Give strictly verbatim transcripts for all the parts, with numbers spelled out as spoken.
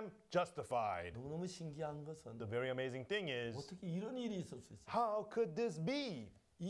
am justified. 너무너무 신기한 것은 The very amazing thing is, 어떻게 이런 일이 있을 수 있어요? how could this be?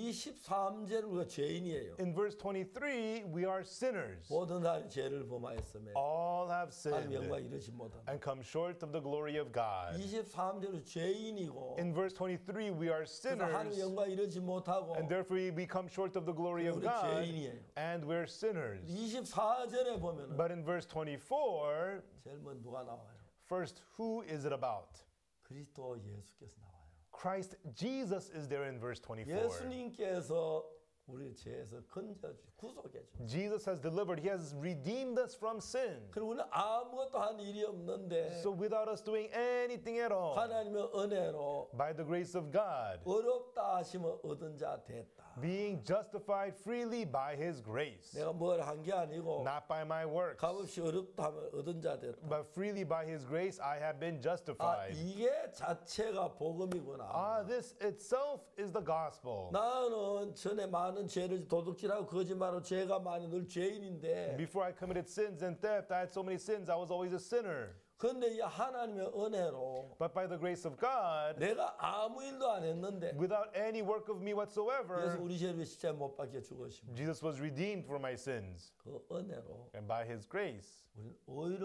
이십삼 절은 우리가 죄인이에요. In verse twenty-three, we are sinners. 모든 사람이 죄를 범하였으며 All have 하나님 영광 sinned 이르지 못한다. and come short of the glory of God. 이십삼 절은 죄인이고 In verse twenty-three, we are 그래서 하나님 sinners, 영광 이르지 못하고 and therefore we become short of the glory of 우리 God, 죄인이에요. and we're sinners. 이십사 절에 보면은 But in verse twenty-four, 제일 먼저 누가 나와요? first, who is it about? 그리스도 예수께서 나와요. Christ Jesus is there in verse twenty-four. 예수님께서 우리 죄에서 건져주, 구속해 주. Jesus has delivered, He has redeemed us from sin. 그리고 우리는 아무것도 한 일이 없는데 So without us doing anything at all, 하나님의 은혜로 by the grace of God, 어렵다 하시면 얻은 자 됐다. being justified freely by His grace, 내가 뭘 한 게 아니고 not by my works, 값없이 어렵다 하면 얻은 자 됐다. but freely by His grace I have been 아, justified. 이게 자체가 복음이구나. Ah, this itself is the gospel. 나는 전에 많은 죄를 도둑질하고 거짓말하고 죄가 많이 늘 죄인인데 Before I committed sins and theft, I had so many sins, I was always a sinner. 그런데 이 하나님의 은혜로 But by the grace of God, 내가 아무 일도 안 했는데 without any work of me 그래서 whatsoever, 우리 죄를 위해 십자가에 못 박혀 죽으시고 Jesus was redeemed for my sins. 그 은혜로 And by His grace, 우리는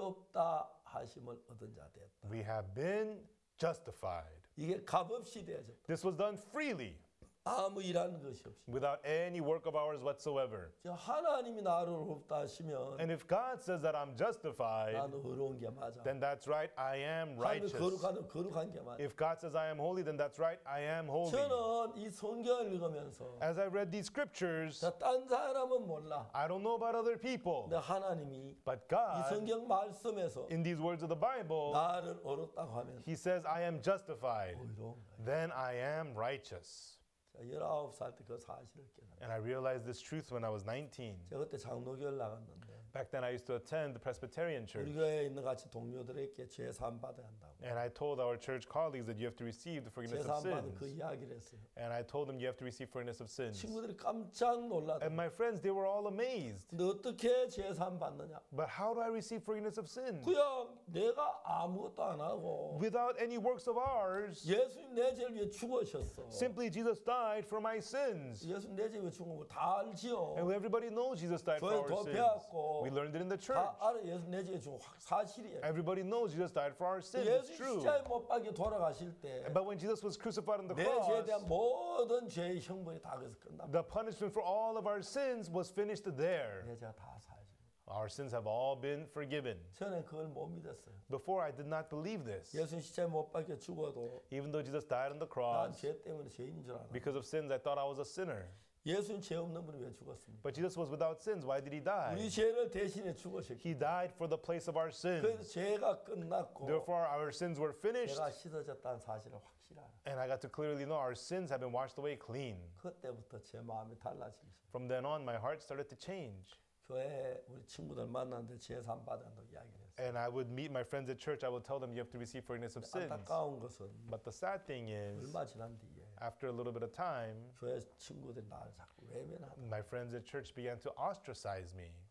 의롭다 하심을 얻은 자 됐다. we have been justified. 이게 값없이 되어졌다. This was done freely, 아무 일하는 것이 없이. without any work of ours whatsoever. 저 하나님이 나를 의롭다 하시면 And if God says that I'm justified, 나는 의로운 게 맞아. then that's right, I am 하나님 righteous. 거룩한 거룩한 게 맞아. If God says I am holy, then that's right, I am holy. 저는 이 성경을 읽으면서 As I read these scriptures, 딴 사람은 몰라. I don't know about other people, 근데 하나님이 but 이 God, 성경 말씀에서 in these words of the Bible, 나를 의롭다고 하면 He says, I am justified. 의로운 거야. Then I am righteous. 자, 열아홉 살 때 그 사실을 깨달아. And I realized this truth when I was nineteen. 제가 그때 장로교를 나갔는데 Back then, I used to attend the Presbyterian 우리 church. 교회에 있는 같이 동료들에게 죄 사함 받아야 한다고. And I told our church colleagues that you have to receive the 죄 forgiveness of 사함 받은 그 sins. 이야기를 했어요. And I told them you have to receive forgiveness of sins. 친구들이 깜짝 놀라더라고요. And my friends, they were all amazed. 근데 어떻게 죄 사함 받느냐? But how do I receive forgiveness of sins? 그냥 내가 아무것도 안 하고 Without any works of ours, 예수님 내 죄를 위해 죽으셨어. simply Jesus died for my sins. 예수님 내 죄를 위해 죽은 거 다 알지요. And everybody knows Jesus died for 교회 our 더 sins. 배웠고 We learned it in the church. 다 알아. 예수님 내 죄를 죽은 거 사실이에요. Everybody knows Jesus died for our sins. It's 예수님 true. 십자가에 못 박혀 돌아가실 때 But when Jesus was crucified on the 내 죄에 대한 cross, 모든 죄의 형벌이 다 그래서 끝납니다. the punishment for all of our sins was finished there. 내 죄가 다 사해집니다. Our sins have all been forgiven. 저는 그걸 못 믿었어요. Before, I did not believe this. 예수님 십자가에 못 박혀 죽어도 Even though Jesus died on the 난 cross, 죄 때문에 죄인인 줄 알아. because of sins, I thought I was a sinner. 예수님 죄 없는 분이 왜 죽었습니까? But Jesus was without sins. Why did He 우리 die? 죄를 대신해 죽으셨기 He died for the place of our 그래서 sins. 죄가 끝났고 Therefore, our sins were finished, 죄가 씻어졌다는 사실을 확실히 알아. and I got to clearly know our sins have been washed away clean. 그때부터 제 마음이 달라지기 시작. From then on, my heart started to change. 교회에 우리 친구들 만났는데 제삼 받았다고 이야기를 했어요. And I would meet my friends at church. I would tell them, you have to receive forgiveness of sins. 안타까운 것은 But the sad thing is, 얼마 지난 뒤에 after a little bit of time, 교회 친구들이 나를 자꾸 외면하다. my friends at church began to ostracize me.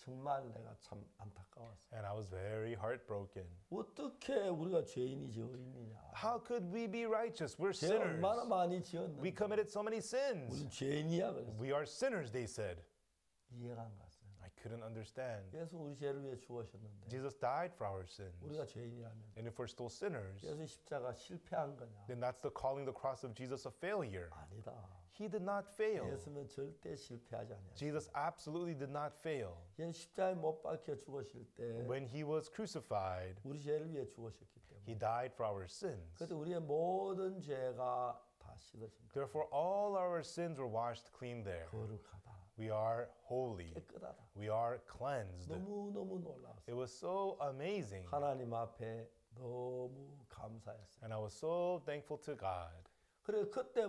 정말 내가 참 안타까웠어. And I was very heartbroken. 어떻게 우리가 죄인이지 의인이냐? How could we be righteous? We're 죄 얼마나 sinners. 많이 We 지었는데 committed so many sins. 우리 죄인이야 그랬어. We are sinners, they said. 이해가 안 갔어요. I couldn't understand. 예수 우리 죄를 위해 죽으셨는데 Jesus died for our sins. 우리가 죄인이라면 And if we're still sinners, 예수 십자가 실패한 거냐? then that's the calling the cross of Jesus a failure. 아니다. He did not fail. 예수는 절대 실패하지 않았어요. Jesus absolutely did not fail. 예수 십자가에 못 박혀 죽으실 때 When he was crucified, 우리 죄를 위해 죽으셨기 때문에 he died for our sins. 그때 우리의 모든 죄가 다 씻어진 거. Therefore, all our sins were washed clean there. 거룩하다. We are holy. 깨끗하다. We are cleansed. 너무너무 놀라웠어요. It was so amazing. 하나님 앞에 너무 감사했어요. And I was so thankful to God. 그래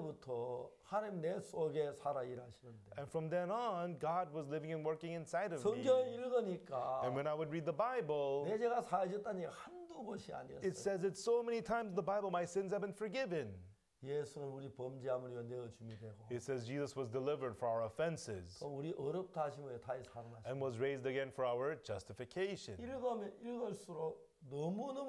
그때부터 하나님 내 속에 살아 일하시는데 And from then on, God was living and working inside of 성경을 me. 읽으니까 And when I would read the Bible, 내 죄가 사해졌다니 한두 곳이 it 아니었어요. says it so many times in the Bible, my sins have been forgiven. 예수는 우리 범죄함을 위해 내어줌이 되고 It says Jesus was delivered for our offenses 또 우리 어렵다 하시면 다시 살아나시고 and was raised again for our justification. 읽으면 읽을수록 너무너무